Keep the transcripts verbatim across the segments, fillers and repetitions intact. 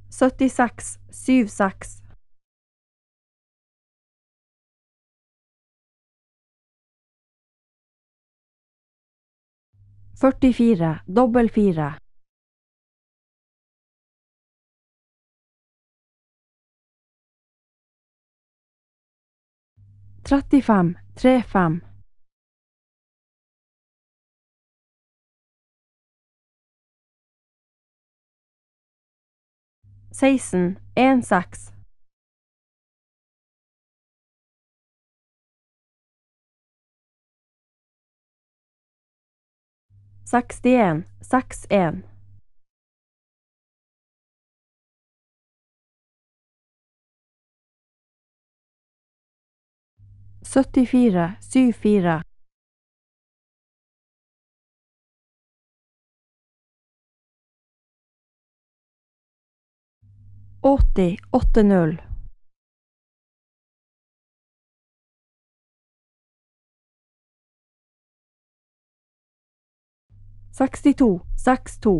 syttiseks, syttiseks. førtifire, dobbel fire. trettifem, tre fem. seksten, en seks. sekstien, seks en. syttifire, syv fire. åtti, åtte null. sekstito, seks to.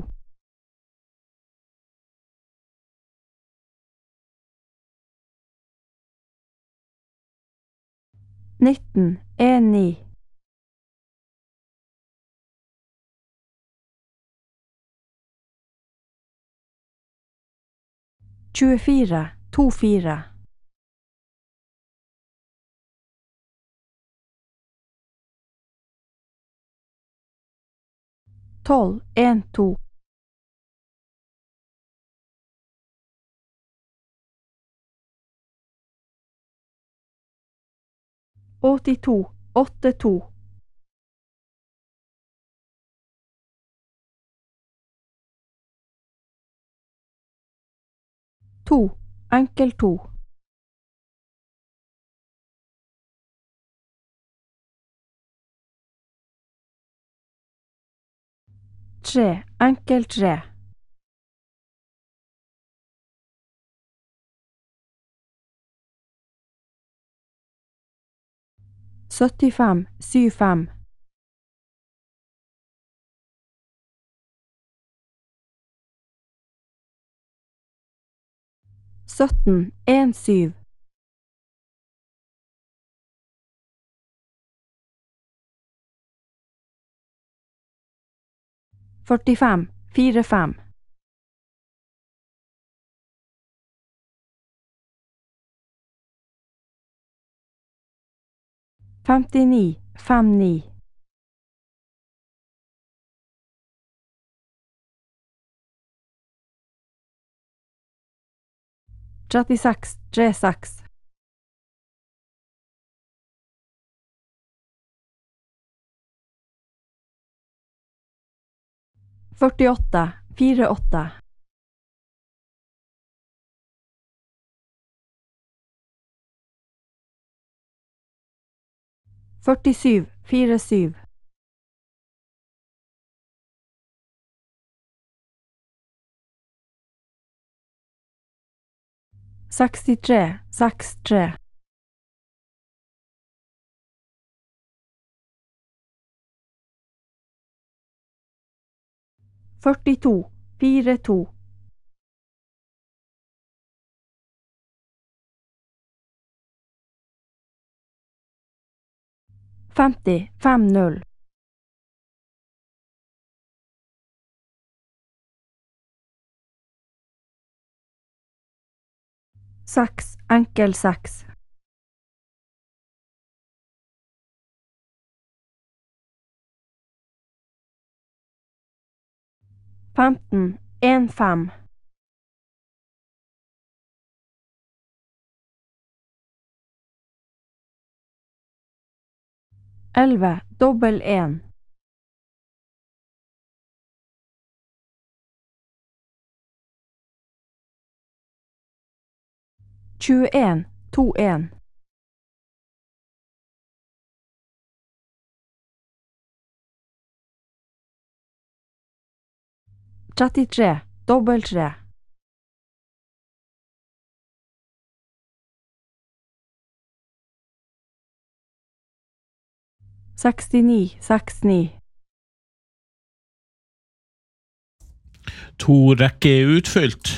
nitten, en ni. tjuefire, to fire. tolv, en to. åttito, åtte to. to, enkel to. tre, enkel tre. syttifem, syv fem. sytten, en syv. førtifem, fire fem. femtini, fem ni. trettiseks, tre seks. førtiåtte, fire åtte. førtisju, fire syv. sekstitre, seks tre. førtito, fire to. femti, fem null. seks, enkel seks. femten, en fem. elleve, dobbel en. tjueen, to en. trettitre, dobbel tre. sekstini, seks ni. To rekker utfylt.